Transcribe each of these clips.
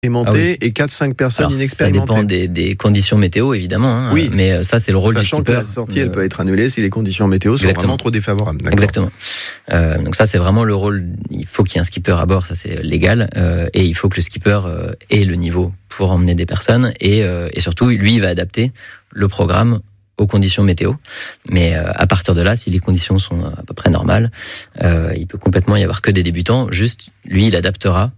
et 4-5 personnes Alors, inexpérimentées. Ça dépend des conditions météo, évidemment. Hein, oui, mais ça, c'est le rôle du skipper. Sachant que la sortie, elle peut être annulée si les conditions météo sont vraiment trop défavorables. D'accord. Exactement. Donc ça, c'est vraiment le rôle. Il faut qu'il y ait un skipper à bord, ça c'est légal, et il faut que le skipper ait le niveau pour emmener des personnes, et surtout, lui, il va adapter le programme aux conditions météo. Mais à partir de là, si les conditions sont à peu près normales, il peut complètement y avoir que des débutants. Juste, lui, il adaptera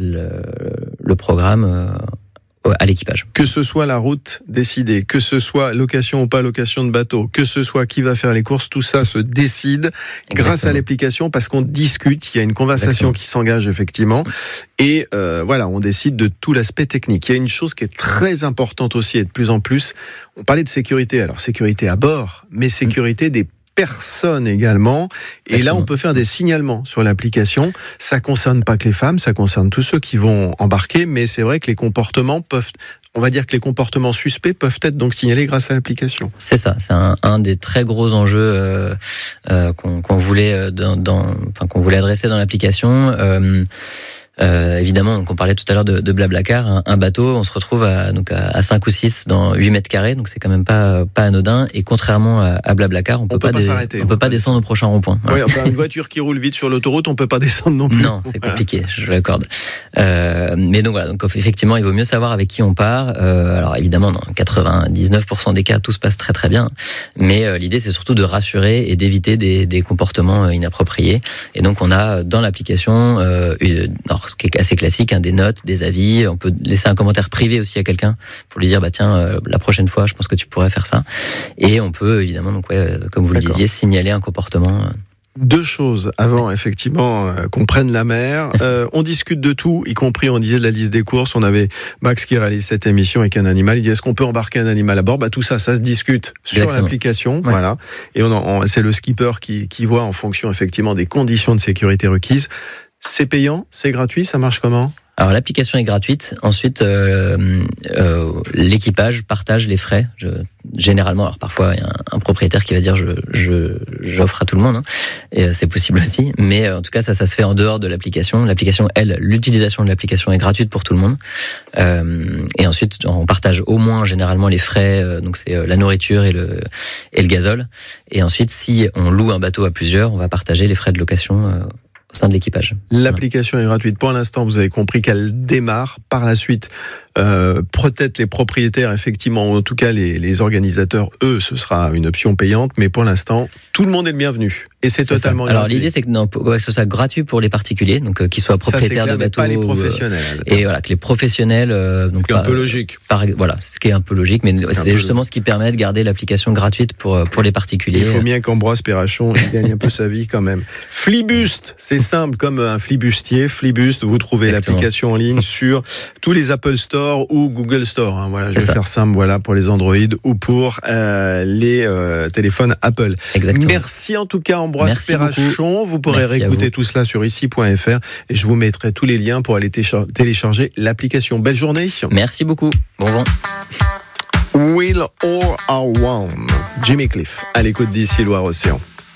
le programme à l'équipage. Que ce soit la route décidée, que ce soit location ou pas location de bateau, que ce soit qui va faire les courses, tout ça se décide grâce à l'application, parce qu'on discute, il y a une conversation qui s'engage effectivement, et voilà, on décide de tout l'aspect technique. Il y a une chose qui est très importante aussi, et de plus en plus, on parlait de sécurité, alors sécurité à bord, mais sécurité des personnes également. Et exactement. Là, on peut faire des signalements sur l'application. Ça concerne pas que les femmes, ça concerne tous ceux qui vont embarquer, mais c'est vrai que les comportements on va dire que les comportements suspects peuvent être donc signalés grâce à l'application. C'est ça, c'est un des très gros enjeux qu'on voulait qu'on voulait adresser dans l'application. Évidemment, donc on parlait tout à l'heure de Blablacar, un bateau, on se retrouve à 5 ou 6 dans 8 mètres carrés, donc c'est quand même pas anodin. Et contrairement à Blablacar, on peut pas descendre au prochain rond-point. Voilà. Oui, enfin, une voiture qui roule vite sur l'autoroute, on peut pas descendre non plus. Non, c'est compliqué, je l'accorde. Mais donc voilà, donc effectivement, il vaut mieux savoir avec qui on part. Alors évidemment, dans 99% des cas, tout se passe très très bien. Mais l'idée, c'est surtout de rassurer et d'éviter des comportements inappropriés. Et donc on a dans l'application ce qui est assez classique, des notes, des avis. On peut laisser un commentaire privé aussi à quelqu'un pour lui dire tiens, la prochaine fois, je pense que tu pourrais faire ça. Et on peut évidemment, donc comme vous le disiez, signaler un comportement. Deux choses avant, effectivement, qu'on prenne la mer. On discute de tout, y compris, on disait de la liste des courses. On avait Max qui réalise cette émission avec un animal. Il dit, est-ce qu'on peut embarquer un animal à bord ? Tout ça se discute sur l'application. Ouais. Voilà. Et c'est le skipper qui voit en fonction, effectivement, des conditions de sécurité requises. C'est payant, c'est gratuit, ça marche comment ? Alors l'application est gratuite. Ensuite, l'équipage partage les frais. Généralement, alors parfois il y a un propriétaire qui va dire j'offre à tout le monde, et c'est possible aussi. Mais en tout cas, ça se fait en dehors de l'application. L'application, l'utilisation de l'application est gratuite pour tout le monde. Et ensuite, on partage au moins généralement les frais. Donc c'est la nourriture et le gazole. Et ensuite, si on loue un bateau à plusieurs, on va partager les frais de location au sein de l'équipage. L'application est gratuite. Pour l'instant, vous avez compris qu'elle démarre. Par la suite, peut-être les propriétaires, effectivement, ou en tout cas les organisateurs, eux, ce sera une option payante. Mais pour l'instant, tout le monde est le bienvenu. Et c'est totalement gratuit. Alors l'idée, c'est que ce soit gratuit pour les particuliers, donc qu'ils soient propriétaires de bateaux. Pas les professionnels. Et voilà, que les professionnels. Donc c'est un peu logique. Voilà, ce qui est un peu logique, mais c'est justement ce qui permet de garder l'application gratuite pour les particuliers. Il faut bien qu'Ambroise Perrachon gagne un peu sa vie quand même. Flibust, c'est simple comme un flibustier. Flibust, vous trouvez l'application en ligne sur tous les Apple Store ou Google Store. Voilà, je vais faire simple. Voilà, pour les Android ou pour les téléphones Apple. Exactement. Merci en tout cas, Ambroise Perrachon. Vous pourrez réécouter tout cela sur ici.fr et je vous mettrai tous les liens pour aller télécharger l'application. Belle journée. Merci beaucoup. Bon vent. Will or Are One. Jimmy Cliff à l'écoute d'ici Loire-Océan.